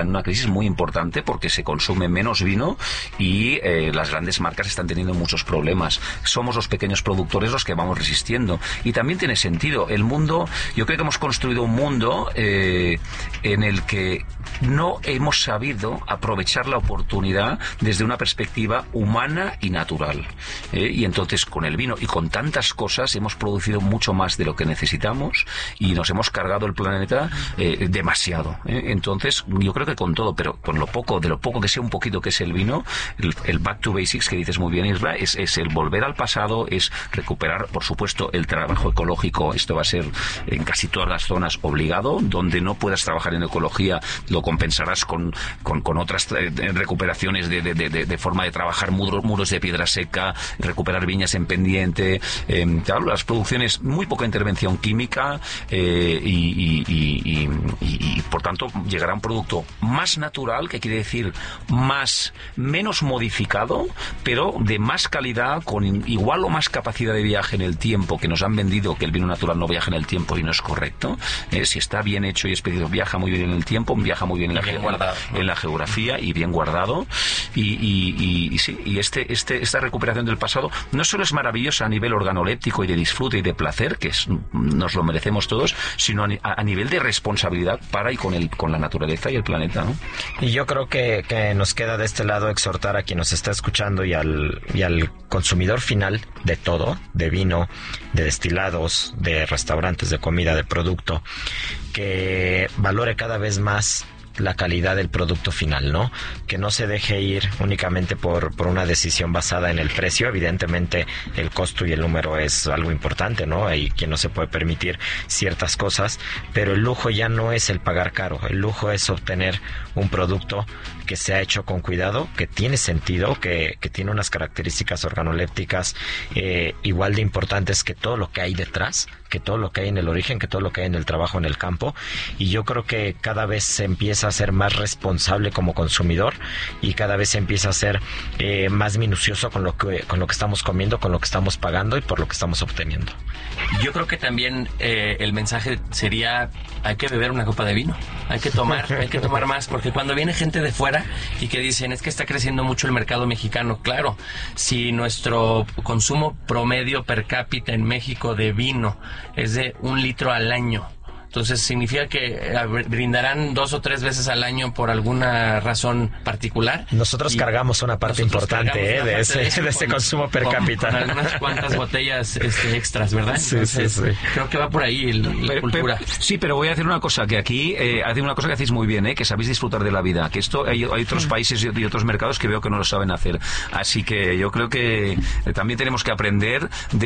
en una crisis muy importante porque se consume menos vino y las grandes marcas están teniendo muchos problemas. Somos los pequeños productores los que vamos resistiendo. Y también tiene sentido. El mundo, yo creo que hemos construido un mundo en el que no hemos sabido aprovechar la oportunidad desde una perspectiva humana y natural. Y entonces con el vino y con tantas cosas hemos producido mucho más de lo que necesitamos y nos hemos cargado el planeta demasiado. Entonces yo creo que con todo, pero con lo poco, de lo poco que sea un poquito que es el vino, el back to basics que dices muy bien, Isra, es el volver al pasado, es recuperar, por supuesto, el trabajo ecológico. Esto va a ser en casi todas las zonas obligado. Donde no puedas trabajar en ecología lo compensarás con otras recuperaciones de forma de trabajar muros de piedra seca, recuperar viñas en pendiente, claro, las producciones, muy poca intervención química y por tanto llegará un producto más natural, que quiere decir menos modificado, pero de más calidad, con igual o más capacidad de viaje en el tiempo, que nos han vendido que el vino natural no viaja en el tiempo y no es correcto. Si está bien hecho y expedido, viaja muy bien en el tiempo, viaja muy bien en la geografía y bien guardado. Y sí, y esta recuperación del pasado no solo es maravillosa a nivel organoléptico y de disfrute y de placer, que nos lo merecemos todos, sino a nivel de responsabilidad para y con la naturaleza y el planeta, ¿no? Y yo creo que nos queda de este lado exhortar a quien nos está escuchando y al consumidor final de todo, de vino, de destilados, de restaurantes, de comida, de producto, que valore cada vez más la calidad del producto final, ¿no? Que no se deje ir únicamente por una decisión basada en el precio. Evidentemente el costo y el número es algo importante, ¿no? Hay quien no se puede permitir ciertas cosas, pero el lujo ya no es el pagar caro. El lujo es obtener un producto que se ha hecho con cuidado, que tiene sentido, que tiene unas características organolépticas igual de importantes que todo lo que hay detrás, que todo lo que hay en el origen, que todo lo que hay en el trabajo en el campo. Y yo creo que cada vez se empieza a ser más responsable como consumidor y cada vez se empieza a ser más minucioso con lo que estamos comiendo, con lo que estamos pagando y por lo que estamos obteniendo. Yo creo que también el mensaje sería: hay que beber una copa de vino, hay que tomar más, porque cuando viene gente de fuera y que dicen es que está creciendo mucho el mercado mexicano, claro, si nuestro consumo promedio per cápita en México de vino es de 1 litro al año, entonces significa que brindarán 2 o 3 veces al año por alguna razón particular. Nosotros cargamos una parte importante de ese consumo per cápita. Con algunas cuantas botellas extras, ¿verdad? Sí, entonces, sí. Creo que va por ahí la cultura. Sí, pero voy a decir una cosa, que aquí hace una cosa que hacéis muy bien, que sabéis disfrutar de la vida, que esto hay otros países y otros mercados que veo que no lo saben hacer. Así que yo creo que también tenemos que aprender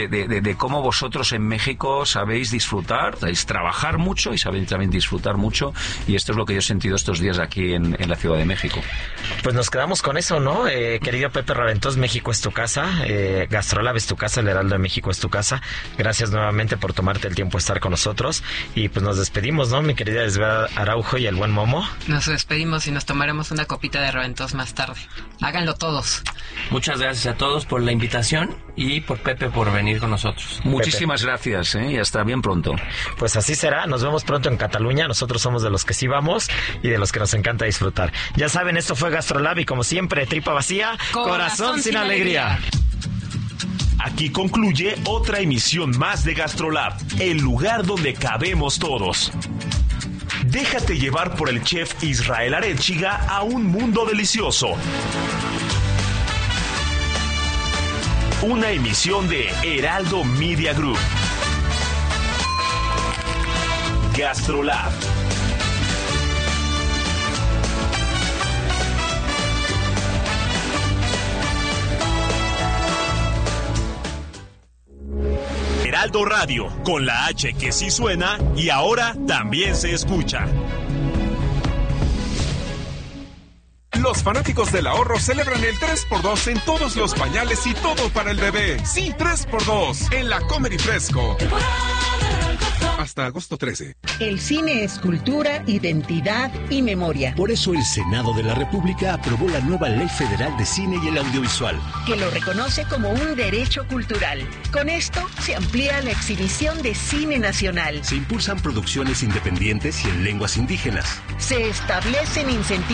de cómo vosotros en México sabéis disfrutar, sabéis trabajar mucho y sabéis también disfrutar mucho, y esto es lo que yo he sentido estos días aquí en la Ciudad de México. Pues nos quedamos con eso, ¿no? Querido Pepe Raventós, México es tu casa, GastroLab es tu casa, el Heraldo de México es tu casa. Gracias nuevamente por tomarte el tiempo de estar con nosotros y pues nos despedimos, ¿no? Mi querida Esbera Araujo y el buen Momo. Nos despedimos y nos tomaremos una copita de Raventós más tarde. Háganlo todos. Muchas gracias a todos por la invitación y por Pepe por venir con nosotros. Muchísimas gracias, y hasta bien pronto. Pues así será, nos vemos pronto en Cataluña. Nosotros somos de los que sí vamos y de los que nos encanta disfrutar. Ya saben, esto fue GastroLab y como siempre, tripa vacía, corazón sin alegría. Aquí concluye otra emisión más de GastroLab, el lugar donde cabemos todos. Déjate llevar por el chef Israel Arechiga a un mundo delicioso. Una emisión de Heraldo Media Group. GastroLab. Heraldo Radio, con la H que sí suena y ahora también se escucha. Los fanáticos del ahorro celebran el 3x2 en todos los pañales y todo para el bebé. Sí, 3x2 en la Comer y Fresco. Hasta agosto 13. El cine es cultura, identidad y memoria. Por eso el Senado de la República aprobó la nueva Ley Federal de Cine y el Audiovisual, que lo reconoce como un derecho cultural. Con esto se amplía la exhibición de cine nacional. Se impulsan producciones independientes y en lenguas indígenas. Se establecen incentivos